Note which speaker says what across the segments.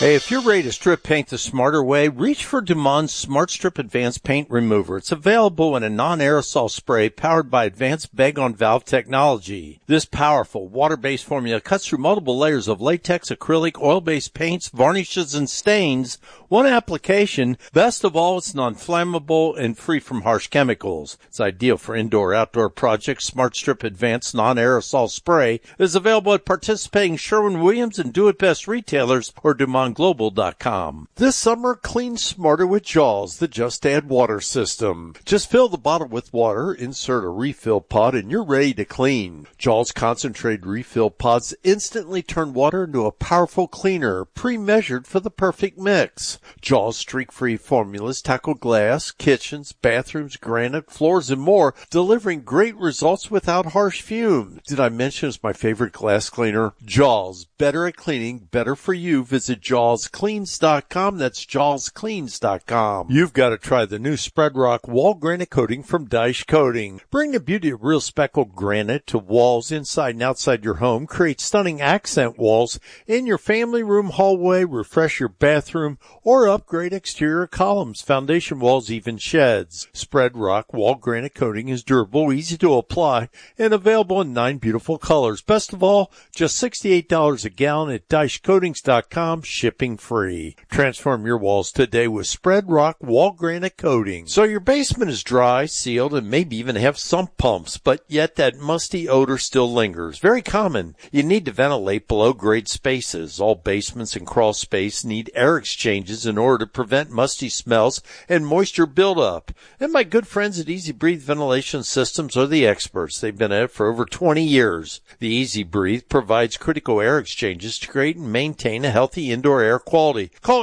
Speaker 1: Hey, if you're ready to strip paint the smarter way, reach for Dumond's Smart Strip Advanced Paint Remover. It's available in a non-aerosol spray powered by advanced bag-on-valve technology. This powerful water-based formula cuts through multiple layers of latex, acrylic, oil-based paints, varnishes, and stains. One application. Best of all, it's non-flammable and free from harsh chemicals. It's ideal for indoor-outdoor projects. Smart Strip Advanced Non-Aerosol Spray is available at participating Sherwin-Williams and Do-It-Best retailers or DumondGlobal.com. This summer, clean smarter with Jaws, the Just Add Water system. Just fill the bottle with water, insert a refill pod, and you're ready to clean. Jaws concentrated refill pods instantly turn water into a powerful cleaner, pre-measured for the perfect mix. Jaws streak-free formulas tackle glass, kitchens, bathrooms, granite, floors, and more, delivering great results without harsh fumes. Did I mention it's my favorite glass cleaner? Jaws, better at cleaning, better for you. Visit JawsCleans.com. That's JawsCleans.com. You've got to try the new Spread Rock Wall Granite Coating from Dyche Coating. Bring the beauty of real speckled granite to walls inside and outside your home. Create stunning accent walls in your family room, hallway, refresh your bathroom, or upgrade exterior columns, foundation walls, even sheds. Spread Rock Wall Granite Coating is durable, easy to apply, and available in 9 beautiful colors. Best of all, just $68 a gallon at DycheCoatings.com, shipping free. Transform your walls today with Spread Rock Wall Granite Coating. So your basement is dry, sealed, and maybe even have sump pumps, but yet that musty odor still lingers. Very common. You need to ventilate below grade spaces. All basements and crawl space need air exchanges in order to prevent musty smells and moisture buildup. And my good friends at Easy Breathe Ventilation Systems are the experts. They've been at it for over 20 years. The Easy Breathe provides critical air exchanges to create and maintain a healthy indoor air quality. Call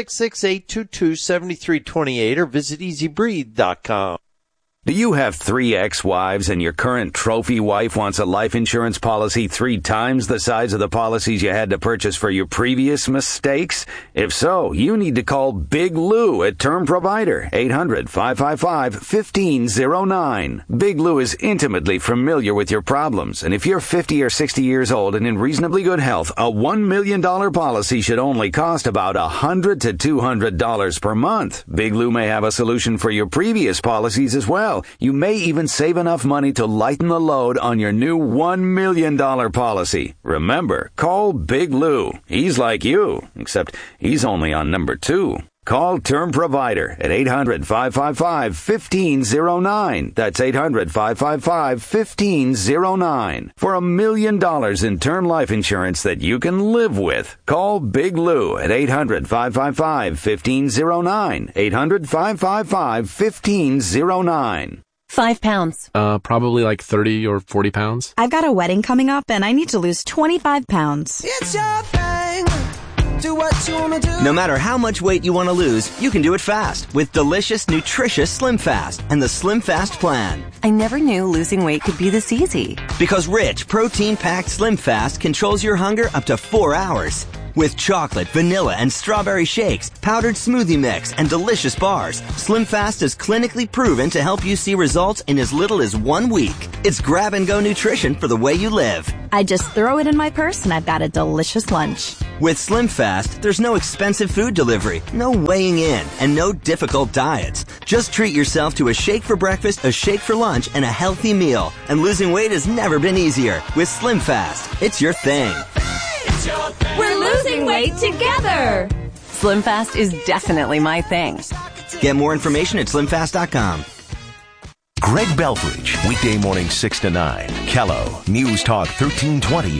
Speaker 1: 866-822-7328 or visit EasyBreathe.com.
Speaker 2: Do you have 3 ex-wives and your current trophy wife wants a life insurance policy 3 times the size of the policies you had to purchase for your previous mistakes? If so, you need to call Big Lou at Term Provider, 800-555-1509. Big Lou is intimately familiar with your problems, and if you're 50 or 60 years old and in reasonably good health, a $1 million policy should only cost about $100 to $200 per month. Big Lou may have a solution for your previous policies as well. You may even save enough money to lighten the load on your new $1 million policy. Remember, call Big Lou. He's like you, except he's only on number 2. Call Term Provider at 800-555-1509. That's 800-555-1509. For $1 million in term life insurance that you can live with. Call Big Lou at 800-555-1509. 800-555-1509.
Speaker 3: 5 pounds.
Speaker 4: Probably like 30 or 40 pounds.
Speaker 3: I've got a wedding coming up and I need to lose 25 pounds.
Speaker 5: It's your thing. Do what you want to do. No matter how much weight you want to lose, you can do it fast with delicious, nutritious Slim Fast and the Slim Fast plan.
Speaker 3: I never knew losing weight could be this easy.
Speaker 5: Because rich, protein-packed Slim Fast controls your hunger up to 4 hours. With chocolate, vanilla, and strawberry shakes, powdered smoothie mix, and delicious bars, Slim Fast is clinically proven to help you see results in as little as 1 week. It's grab-and-go nutrition for the way you live.
Speaker 3: I just throw it in my purse and I've got a delicious lunch.
Speaker 5: With Slim Fast, there's no expensive food delivery, no weighing in, and no difficult diets. Just treat yourself to a shake for breakfast, a shake for lunch, and a healthy meal. And losing weight has never been easier. With Slim Fast, it's your thing.
Speaker 3: We're losing weight together! Slim Fast is definitely my thing.
Speaker 5: Get more information at slimfast.com.
Speaker 6: Greg Belfridge, weekday morning 6 to 9. Kello, News Talk 1320,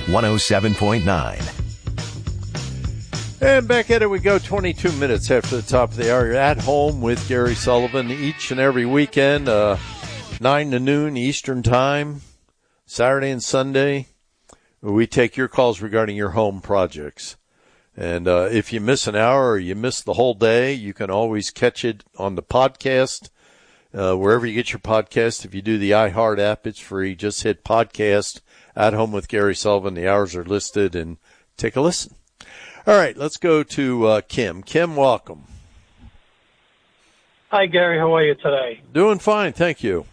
Speaker 6: 107.9.
Speaker 1: And back at it we go, 22 minutes after the top of the hour. You're at home with Gary Sullivan each and every weekend, 9 to noon Eastern Time, Saturday and Sunday. We take your calls regarding your home projects. And if you miss an hour or you miss the whole day, you can always catch it on the podcast, wherever you get your podcast. If you do the iHeart app, it's free. Just hit podcast, At Home with Gary Sullivan. The hours are listed, and take a listen. All right, let's go to Kim. Kim, welcome.
Speaker 7: Hi, Gary. How are you today?
Speaker 1: Doing fine, thank you.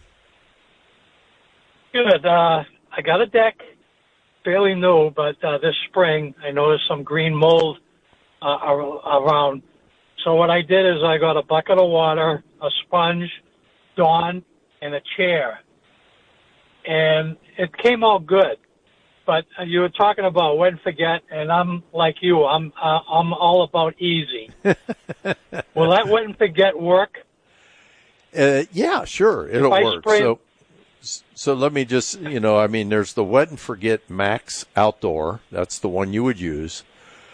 Speaker 7: Good. I got a deck. Fairly new, but this spring I noticed some green mold around. So what I did is I got a bucket of water, a sponge, Dawn, and a chair. And it came out good. But you were talking about wet and forget, and I'm like you. I'm all about easy. Will that wet and forget work?
Speaker 1: Yeah, sure. It'll work. So let me just, there's the Wet and Forget Max Outdoor. That's the one you would use.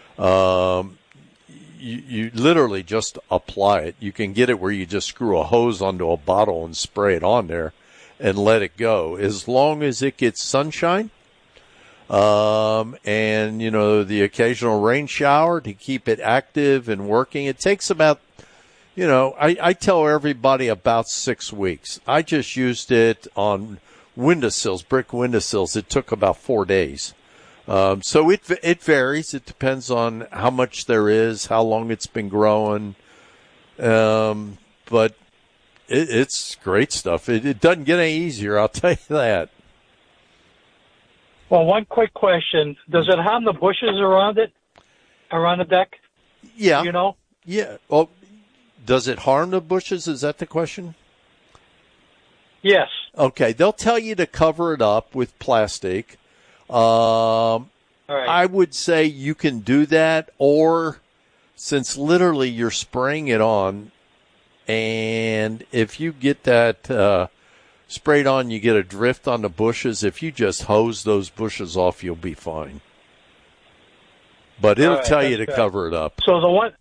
Speaker 1: You literally just apply it. You can get it where you just screw a hose onto a bottle and spray it on there and let it go. As long as it gets sunshine, and, the occasional rain shower to keep it active and working. It takes about, I tell everybody about 6 weeks. I just used it on windowsills, brick windowsills. It took about 4 days. So it varies. It depends on how much there is, how long it's been growing. But it's great stuff. It doesn't get any easier, I'll tell you that.
Speaker 7: Well, one quick question. Does it harm the bushes around it, around the deck?
Speaker 1: Yeah.
Speaker 7: Yeah.
Speaker 1: Well, does it harm the bushes? Is that the question?
Speaker 7: Yes.
Speaker 1: Okay. They'll tell you to cover it up with plastic. All right. I would say you can do that, or since literally you're spraying it on, and if you get that sprayed on, you get a drift on the bushes. If you just hose those bushes off, you'll be fine. But it'll tell you to cover it up.
Speaker 7: So the wet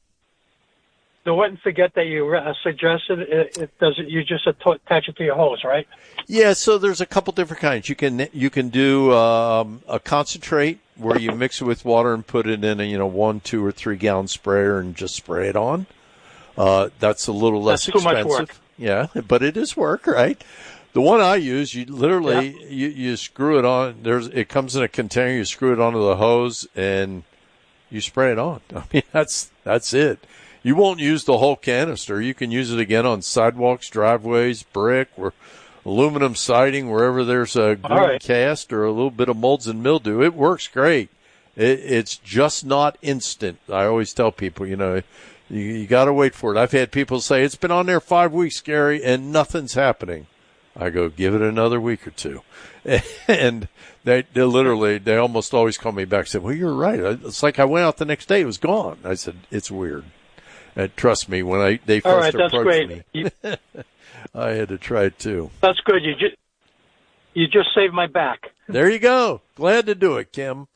Speaker 7: and forget that you suggested, you just attach it to your hose, right?
Speaker 1: Yeah. So there's a couple different kinds. You can do a concentrate where you mix it with water and put it in a 1, 2, or 3 gallon sprayer and just spray it on. That's a little less expensive.
Speaker 7: Too much work.
Speaker 1: Yeah, but it is work, right? The one I use, you literally you screw it on. It comes in a container. You screw it onto the hose and you spray it on. I mean, that's it. You won't use the whole canister. You can use it again on sidewalks, driveways, brick, or aluminum siding, wherever there's a green cast or a little bit of molds and mildew. It works great. It's just not instant. I always tell people, you got to wait for it. I've had people say it's been on there 5 weeks, Gary, and nothing's happening. I go, give it another week or two. And they almost always call me back and say, well, you're right. It's like I went out the next day. It was gone. I said, it's weird. And trust me, when they first approached me, I had to try it too.
Speaker 7: That's good. You just saved my back.
Speaker 1: There you go. Glad to do it, Kim.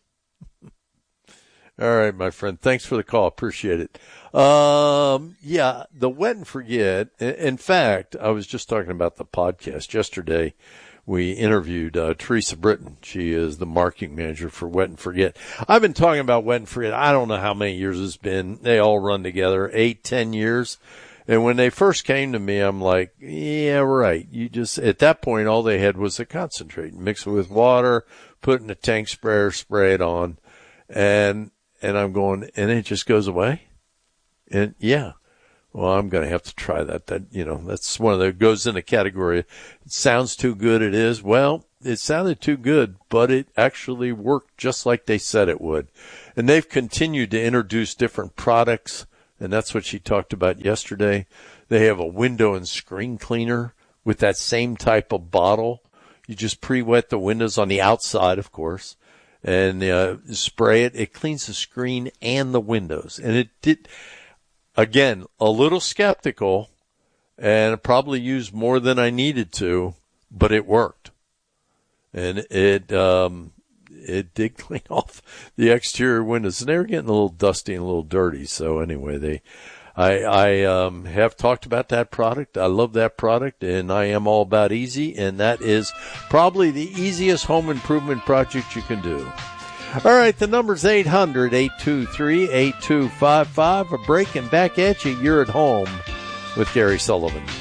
Speaker 1: All right, my friend. Thanks for the call. Appreciate it. The wet and forget. In fact, I was just talking about the podcast yesterday. We interviewed Teresa Britton. She is the marketing manager for Wet and Forget. I've been talking about Wet and Forget. I don't know how many years it's been. They all run together, 8, 10 years. And when they first came to me, I'm like, yeah, right. At that point, all they had was a concentrate. Mix it with water, put it in a tank sprayer, spray it on. And I'm going, and it just goes away. And yeah, well, I'm going to have to try that. That's one of the, goes in the category. It sounds too good. It is. Well, it sounded too good, but it actually worked just like they said it would. And they've continued to introduce different products. And that's what she talked about yesterday. They have a window and screen cleaner with that same type of bottle. You just pre-wet the windows on the outside, of course, and spray it. It cleans the screen and the windows. And it did, again, a little skeptical, and probably used more than I needed to, but it worked. And it did clean off the exterior windows, and they were getting a little dusty and a little dirty. So anyway, I have talked about that product. I love that product, and I am all about easy, and that is probably the easiest home improvement project you can do. All right, the number's 800-823-8255. A break and back at you. You're at home with Gary Sullivan.